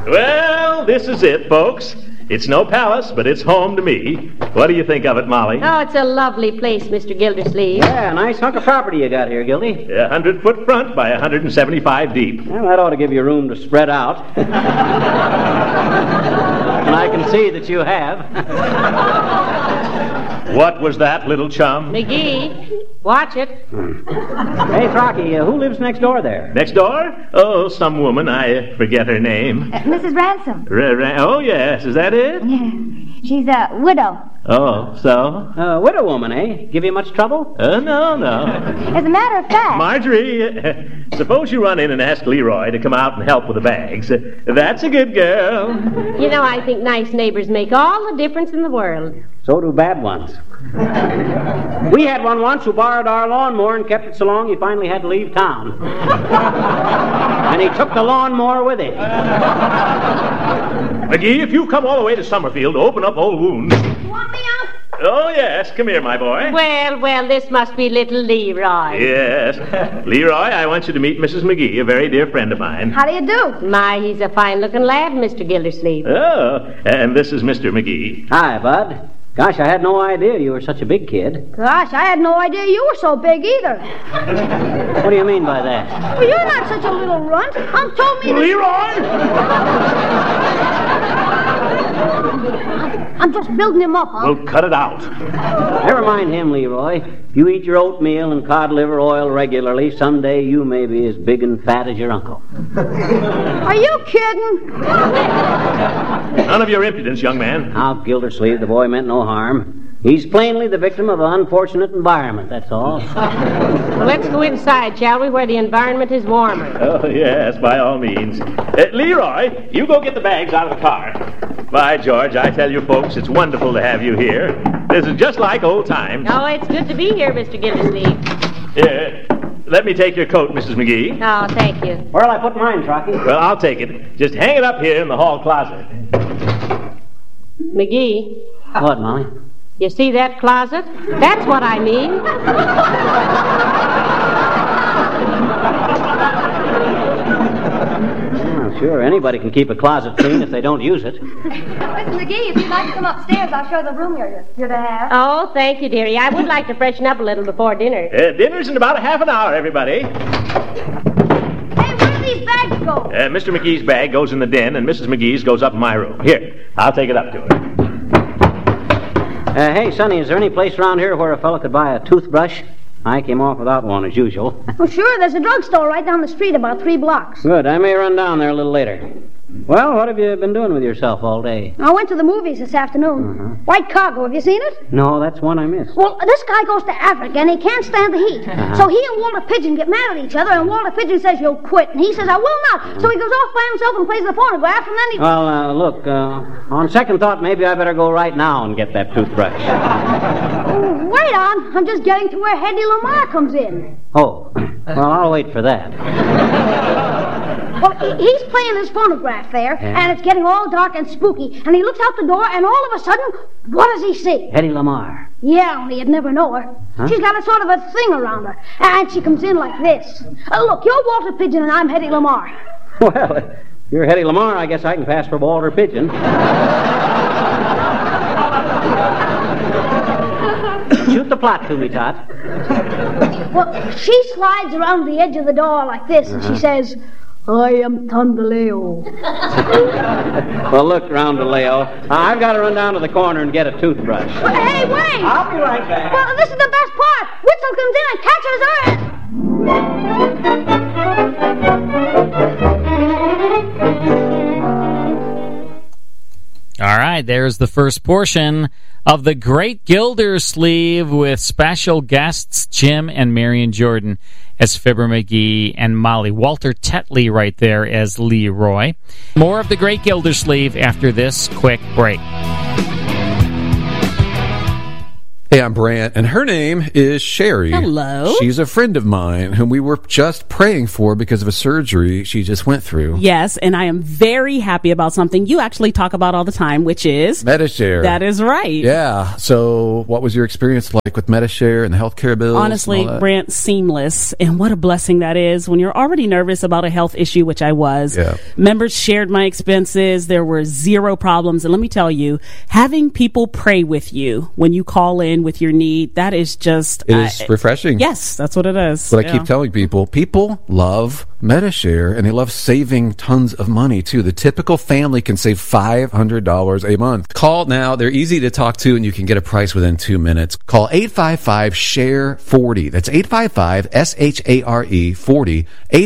Well, this is it, folks. It's no palace, but it's home to me. What do you think of it, Molly? Oh, it's a lovely place, Mr. Gildersleeve. Yeah, nice hunk of property you got here, Gildy. 100-foot front by 175 deep. Well, that ought to give you room to spread out. And I can see that you have. What was that, little chum? McGee, watch it. Hey, Frocky, who lives next door there? Next door? Oh, some woman. I forget her name. Mrs. Ransom. Oh, yes. Is that it? Yeah. She's a widow. Oh, so? Widow woman, eh? Give you much trouble? No. As a matter of fact... Marjorie, suppose you run in and ask Leroy to come out and help with the bags. That's a good girl. You know, I think nice neighbors make all the difference in the world. So do bad ones. We had one once who borrowed our lawnmower and kept it so long he finally had to leave town. And he took the lawnmower with him. McGee, if you come all the way to Summerfield to open up old wounds... You want me out? Oh, yes. Come here, my boy. Well, this must be little Leroy. Yes. Leroy, I want you to meet Mrs. McGee, a very dear friend of mine. How do you do? My, he's a fine-looking lad, Mr. Gildersleeve. Oh, and this is Mr. McGee. Hi, Bud. Gosh, I had no idea you were such a big kid. Gosh, I had no idea you were so big either. What do you mean by that? Well, you're not such a little runt. Unc told me that... Leroy! I'm just building him up, Unc. Well, cut it out. Never mind him, Leroy. If you eat your oatmeal and cod liver oil regularly, someday you may be as big and fat as your uncle. Are you kidding? None of your impudence, young man. Now, Gildersleeve, the boy meant no harm. He's plainly the victim of an unfortunate environment, that's all. Well, let's go inside, shall we, where the environment is warmer. Oh, yes, by all means. Leroy, you go get the bags out of the car. By George, I tell you folks, it's wonderful to have you here. This is just like old times. Oh, it's good to be here, Mr. Gildersleeve. Let me take your coat, Mrs. McGee. Oh, thank you. Where'll I put mine, Trocky? Well, I'll take it. Just hang it up here in the hall closet. McGee. What, Molly? You see that closet? That's what I mean. Oh, sure, anybody can keep a closet clean if they don't use it. Mrs. McGee, if you'd like to come upstairs, I'll show you the room you're to have. Oh, thank you, dearie. I would like to freshen up a little before dinner. Dinner's in about a half an hour, everybody. Hey, where do these bags go? Mr. McGee's bag goes in the den, and Mrs. McGee's goes up in my room. Here, I'll take it up to her. Hey, Sonny, is there any place around here where a fellow could buy a toothbrush? I came off without one, as usual. Oh, sure, there's a drugstore right down the street about 3 blocks. Good, I may run down there a little later. Well, what have you been doing with yourself all day? I went to the movies this afternoon. White Cargo, have you seen it? No, that's one I missed. Well, this guy goes to Africa, and he can't stand the heat. So he and Walter Pigeon get mad at each other, and Walter Pigeon says, "You'll quit." And he says, "I will not." So he goes off by himself and plays the phonograph, and then he... Well, look, on second thought, maybe I better go right now and get that toothbrush. Oh, wait on. I'm just getting to where Hedy Lamarr comes in. Oh, well, I'll wait for that. Well, he's playing his phonograph there, and it's getting all dark and spooky, and he looks out the door, and all of a sudden, what does he see? Hedy Lamarr. Yeah, only you'd never know her. Huh? She's got a sort of a thing around her, and she comes in like this. Look, you're Walter Pigeon, and I'm Hedy Lamarr. Well, if you're Hedy Lamarr, I guess I can pass for Walter Pigeon. Shoot the plot to me, Tot. Well, she slides around the edge of the door like this, and she says, "I am Tondaleo." Well, look, Roundaleo, I've got to run down to the corner and get a toothbrush. Well, hey, wait! I'll be right back. Well, this is the best part. Witzel comes in and catches her. All right, there's the first portion of The Great Gildersleeve with special guests Jim and Marion Jordan as Fibber McGee and Molly. Walter Tetley right there as Leroy. More of The Great Gildersleeve after this quick break. Hey, I'm Brant, and her name is Sherry. Hello. She's a friend of mine whom we were just praying for because of a surgery she just went through. Yes, and I am very happy about something you actually talk about all the time, which is Medi-Share. That is right. Yeah. So what was your experience like with Medi-Share and the healthcare bills? Honestly, Brant, seamless. And what a blessing that is when you're already nervous about a health issue, which I was. Yeah. Members shared my expenses. There were zero problems. And let me tell you, having people pray with you when you call in with your need, that is just... It is refreshing. Yes, that's what it is. But I keep telling people, people love Medi-Share, and they love saving tons of money, too. The typical family can save $500 a month. Call now. They're easy to talk to, and you can get a price within 2 minutes. Call 855-SHARE-40. That's 855-SHARE-40.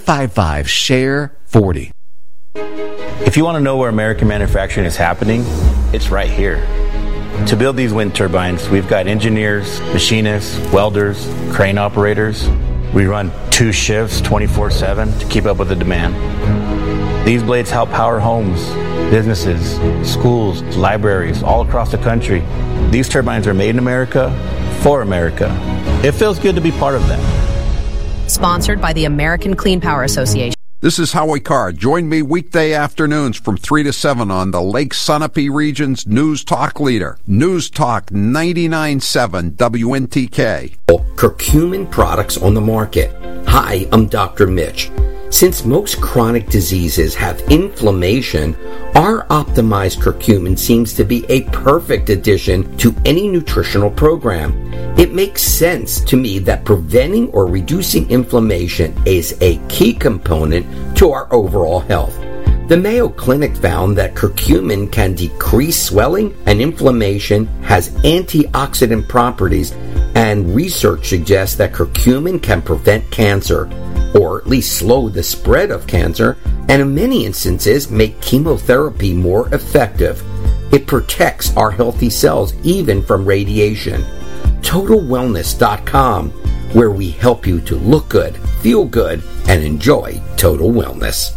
855-SHARE-40. If you want to know where American manufacturing is happening, it's right here. To build these wind turbines, we've got engineers, machinists, welders, crane operators. We run 2 shifts 24/7 to keep up with the demand. These blades help power homes, businesses, schools, libraries all across the country. These turbines are made in America for America. It feels good to be part of that. Sponsored by the American Clean Power Association. This is Howie Carr. Join me weekday afternoons from 3 to 7 on the Lake Sunapee region's News Talk leader. News Talk 99.7 WNTK. Curcumin products on the market. Hi, I'm Dr. Mitch. Since most chronic diseases have inflammation, our optimized curcumin seems to be a perfect addition to any nutritional program. It makes sense to me that preventing or reducing inflammation is a key component to our overall health. The Mayo Clinic found that curcumin can decrease swelling and inflammation, has antioxidant properties, and research suggests that curcumin can prevent cancer, or at least slow the spread of cancer, and in many instances make chemotherapy more effective. It protects our healthy cells even from radiation. TotalWellness.com, where we help you to look good, feel good, and enjoy total wellness.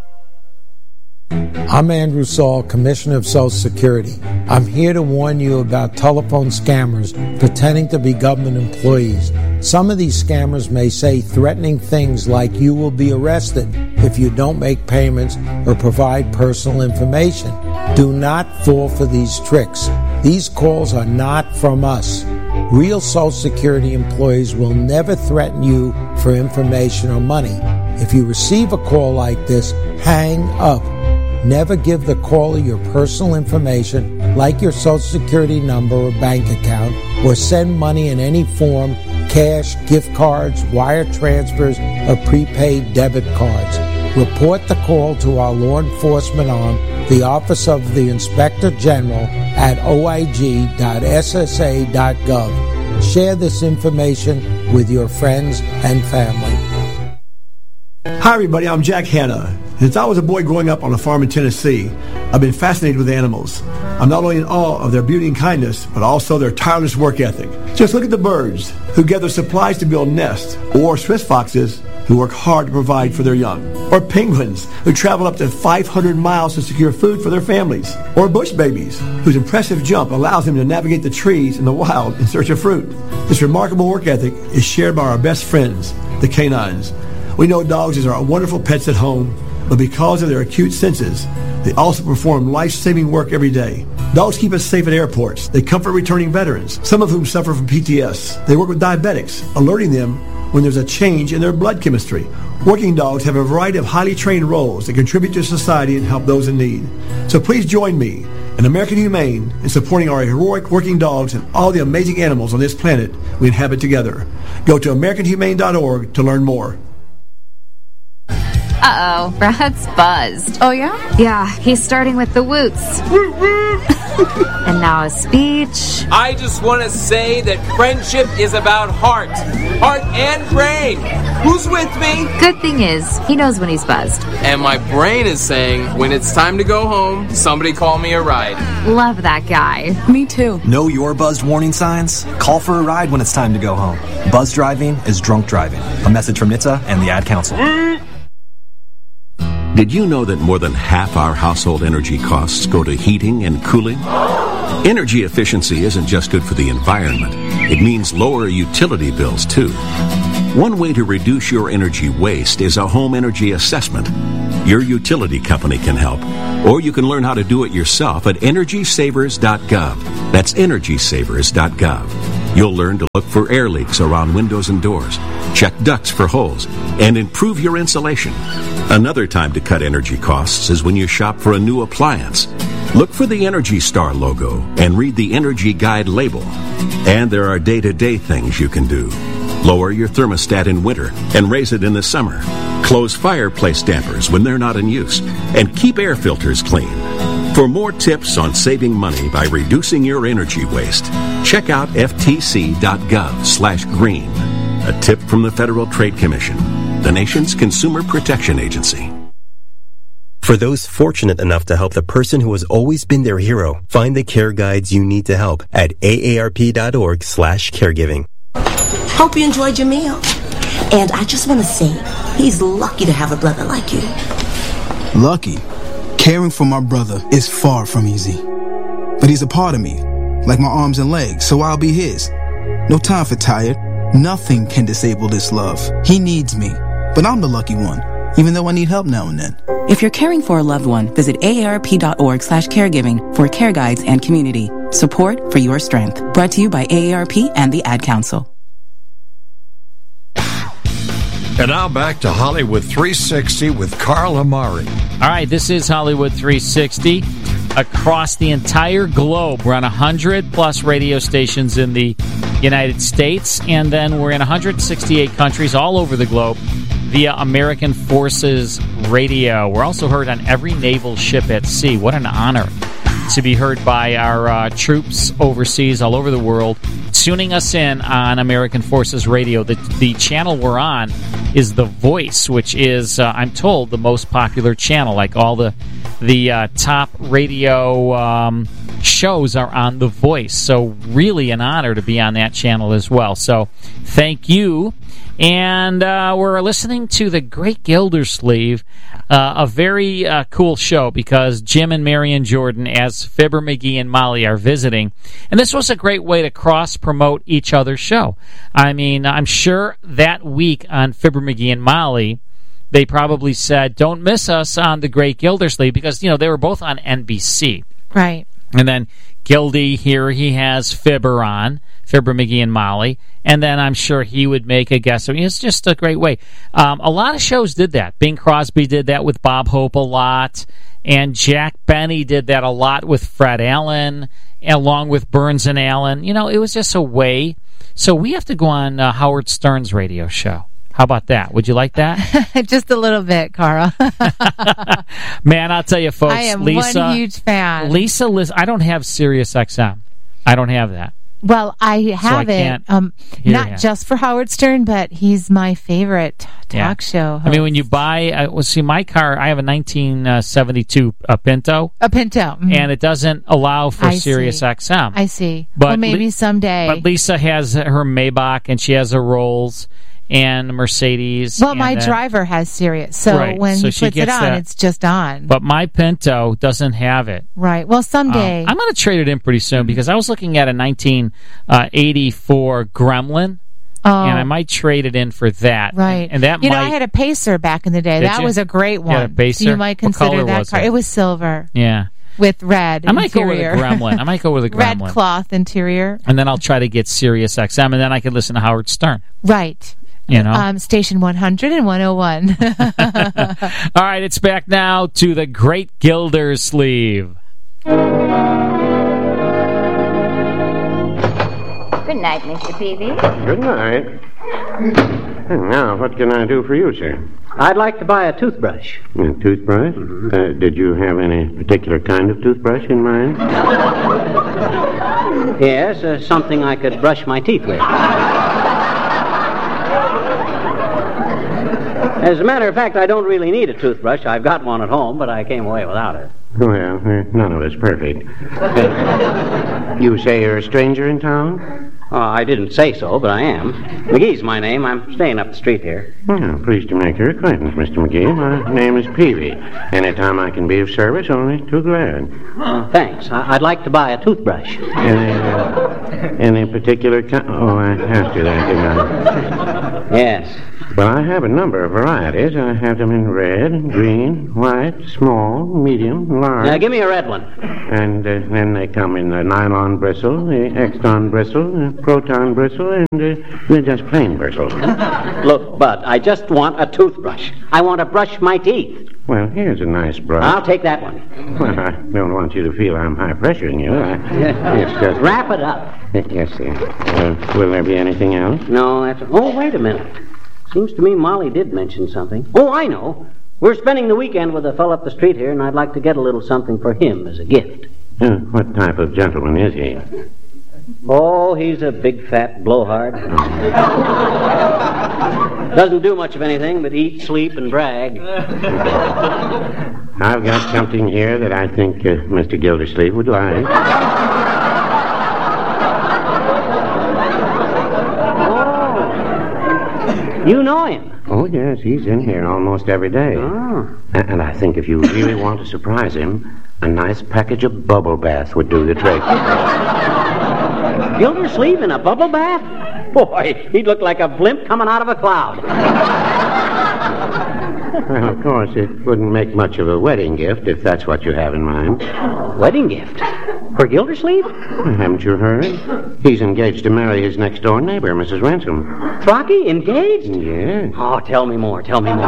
I'm Andrew Saul, Commissioner of Social Security. I'm here to warn you about telephone scammers pretending to be government employees. Some of these scammers may say threatening things like you will be arrested if you don't make payments or provide personal information. Do not fall for these tricks. These calls are not from us. Real Social Security employees will never threaten you for information or money. If you receive a call like this, hang up. Never give the caller your personal information, like your Social Security number or bank account, or send money in any form, cash, gift cards, wire transfers, or prepaid debit cards. Report the call to our law enforcement arm, the Office of the Inspector General, at oig.ssa.gov. Share this information with your friends and family. Hi, everybody. I'm Jack Hanna. Since I was a boy growing up on a farm in Tennessee, I've been fascinated with animals. I'm not only in awe of their beauty and kindness, but also their tireless work ethic. Just look at the birds who gather supplies to build nests, or Swiss foxes who work hard to provide for their young, or penguins who travel up to 500 miles to secure food for their families, or bush babies whose impressive jump allows them to navigate the trees in the wild in search of fruit. This remarkable work ethic is shared by our best friends, the canines. We know dogs are wonderful pets at home, but because of their acute senses, they also perform life-saving work every day. Dogs keep us safe at airports. They comfort returning veterans, some of whom suffer from PTS. They work with diabetics, alerting them when there's a change in their blood chemistry. Working dogs have a variety of highly trained roles that contribute to society and help those in need. So please join me and American Humane in supporting our heroic working dogs and all the amazing animals on this planet we inhabit together. Go to AmericanHumane.org to learn more. Uh-oh, Brad's buzzed. Oh, yeah? Yeah, he's starting with the woots. And now a speech. I just want to say that friendship is about heart and brain. Who's with me? Good thing is, he knows when he's buzzed. And my brain is saying, when it's time to go home, somebody call me a ride. Love that guy. Me too. Know your buzzed warning signs? Call for a ride when it's time to go home. Buzz driving is drunk driving. A message from NHTSA and the Ad Council. Did you know that more than half our household energy costs go to heating and cooling? Energy efficiency isn't just good for the environment. It means lower utility bills, too. One way to reduce your energy waste is a home energy assessment. Your utility company can help, or you can learn how to do it yourself at EnergySavers.gov. That's EnergySavers.gov. You'll learn to look for air leaks around windows and doors, check ducts for holes, and improve your insulation. Another time to cut energy costs is when you shop for a new appliance. Look for the Energy Star logo and read the Energy Guide label. And there are day-to-day things you can do. Lower your thermostat in winter and raise it in the summer. Close fireplace dampers when they're not in use. And keep air filters clean. For more tips on saving money by reducing your energy waste, check out ftc.gov/green. A tip from the Federal Trade Commission, the nation's consumer protection agency. For those fortunate enough to help the person who has always been their hero, find the care guides you need to help at aarp.org/caregiving. Hope you enjoyed your meal. And I just want to say, he's lucky to have a brother like you. Lucky? Caring for my brother is far from easy. But he's a part of me, like my arms and legs, so I'll be his. No time for tired. Nothing can disable this love. He needs me, but I'm the lucky one, even though I need help now and then. If you're caring for a loved one, visit aarp.org/caregiving for care guides and community support for your strength. Brought to you by AARP and the Ad Council. And now back to Hollywood 360 with Carl Amari. All right, this is Hollywood 360. Across the entire globe, we're on 100-plus radio stations in the United States, and then we're in 168 countries all over the globe via American Forces Radio. We're also heard on every naval ship at sea. What an honor to be heard by our troops overseas all over the world, tuning us in on American Forces Radio. The channel we're on is The Voice, which is, I'm told, the most popular channel. Like all the top radio shows are on The Voice. So really an honor to be on that channel as well. So thank you. And we're listening to The Great Gildersleeve, a very cool show because Jim and Marion Jordan, as Fibber McGee and Molly, are visiting. And this was a great way to cross-promote each other's show. I mean, I'm sure that week on Fibber McGee and Molly, they probably said, don't miss us on The Great Gildersleeve because, you know, they were both on NBC. Right. And then Gildy, here he has Fibber on, Fibber McGee and Molly, and then I'm sure he would make a guest. I mean, it's just a great way. A lot of shows did that. Bing Crosby did that with Bob Hope a lot, and Jack Benny did that a lot with Fred Allen, along with Burns and Allen. You know, it was just a way. So we have to go on Howard Stern's radio show. How about that? Would you like that? Just a little bit, Carl. Man, I'll tell you, folks. I am Lisa, one huge fan. Lisa, I don't have Sirius XM. I don't have that. Well, I have it, not just for Howard Stern, but he's my favorite talk show host. I mean, when you buy, my car, I have a 1972 Pinto. A Pinto. Mm-hmm. And it doesn't allow for Sirius XM. I see. But well, maybe someday. But Lisa has her Maybach, and she has a Rolls and Mercedes. Well, my driver has Sirius, so when he puts it on, it's just on. But my Pinto doesn't have it. Right. Well, someday. I'm going to trade it in pretty soon because I was looking at a 1984 Gremlin. And I might trade it in for that. Right. And that I had a Pacer back in the day. That was a great one. You had a Pacer? So you might consider that car. It was silver. Yeah. With red I might interior. Go with a Gremlin. I might go with a Gremlin. Red cloth interior. And then I'll try to get Sirius XM, and then I can listen to Howard Stern. Right. You know? Station 100 and 101. All right, it's back now to The Great Gildersleeve. Good night, Mr. Peavy. Good night. Now, what can I do for you, sir? I'd like to buy a toothbrush. A toothbrush? Mm-hmm. Did you have any particular kind of toothbrush in mind? Yes, something I could brush my teeth with. As a matter of fact, I don't really need a toothbrush. I've got one at home, but I came away without it. Well, none of us perfect. You say you're a stranger in town? I didn't say so, but I am. McGee's my name. I'm staying up the street here. Well, pleased to make your acquaintance, Mr. McGee. My name is Peavy. Anytime I can be of service, only too glad. Thanks. I'd like to buy a toothbrush. Any particular kind? Oh, I asked you that, didn't I? Yes. Well, I have a number of varieties. I have them in red, green, white, small, medium, large. Now, give me a red one. And then they come in the nylon bristle, the exton bristle, the proton bristle, and they're just plain bristle. Look, Bud, I just want a toothbrush. I want to brush my teeth. Well, here's a nice brush. I'll take that one. Well, I don't want you to feel I'm high-pressuring you. It's just... Wrap it up. Yes, sir. Will there be anything else? No, that's... Oh, wait a minute. Seems to me Molly did mention something. Oh, I know. We're spending the weekend with a fellow up the street here, and I'd like to get a little something for him as a gift. What type of gentleman is he? Oh, he's a big, fat blowhard. Doesn't do much of anything but eat, sleep, and brag. I've got something here that I think Mr. Gildersleeve would like. You know him? Oh, yes, he's in here almost every day. Oh. And I think if you really want to surprise him, a nice package of bubble bath would do the trick. Gildersleeve in a bubble bath? Boy, he'd look like a blimp coming out of a cloud. Well, of course, it wouldn't make much of a wedding gift if that's what you have in mind. Wedding gift? For Gildersleeve? Haven't you heard? He's engaged to marry his next-door neighbor, Mrs. Ransom. Frocky, engaged? Yes. Oh, tell me more.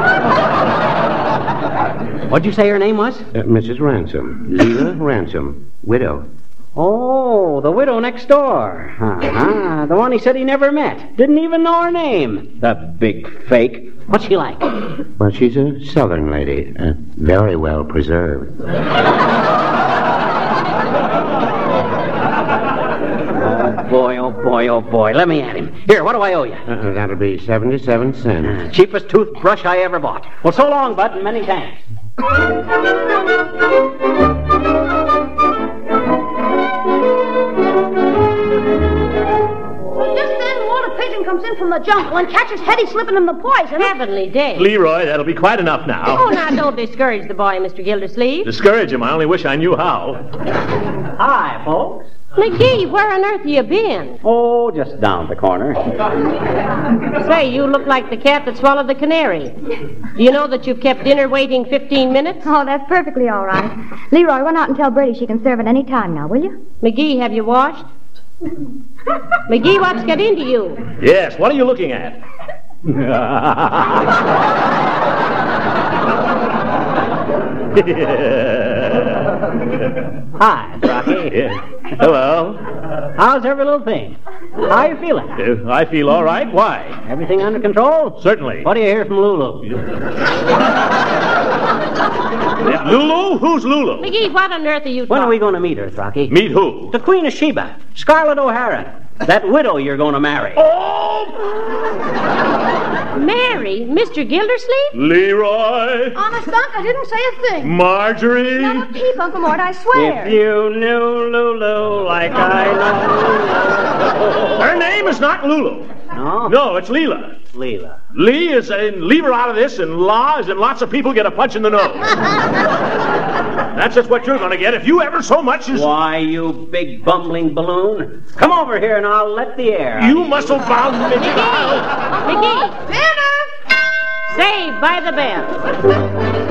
What'd you say her name was? Mrs. Ransom. Leela Ransom. Widow. Oh, the widow next door. The one he said he never met. Didn't even know her name. The big fake. What's she like? Well, she's a southern lady. Very well preserved. Oh, boy. Let me at him. Here, what do I owe you? That'll be 77 cents. Cheapest toothbrush I ever bought. Well, so long, Bud, and many thanks. Pigeon comes in from the jungle and catches Hetty slipping him the poison. Heavenly day. Leroy, that'll be quite enough now. Oh, now, don't discourage the boy, Mr. Gildersleeve. Discourage him? I only wish I knew how. Hi, folks. McGee, where on earth have you been? Oh, just down the corner. Say, you look like the cat that swallowed the canary. Do you know that you've kept dinner waiting 15 minutes? Oh, that's perfectly all right. Leroy, run out and tell Brady she can serve at any time now, will you? McGee, have you washed? McGee, what's got into you? Yes, what are you looking at? Hi, Rocky. Yeah. Hello. How's every little thing? How you feeling? I feel all right. Why? Everything under control? Certainly. What do you hear from Lulu? Lulu? Who's Lulu? McGee, what on earth are you talking? When are we going to meet her, Rocky? Meet who? The Queen of Sheba, Scarlett O'Hara. That widow you're going to marry. Oh! Mary? Mr. Gildersleeve? Leroy? Honest, Unc, I didn't say a thing. Marjorie? Not a peep, Uncle Mort, I swear. If you knew Lulu like I know. Her name is not Lulu. No? No, it's Leela. Leela. Lee is in leave her out of this, and La is in lots of people get a punch in the nose. That's just what you're going to get if you ever so much as... Why, you big bumbling balloon. Come over here and I'll let the air out. You muscle-bound midget. McGee! Dinner! Saved by the bell.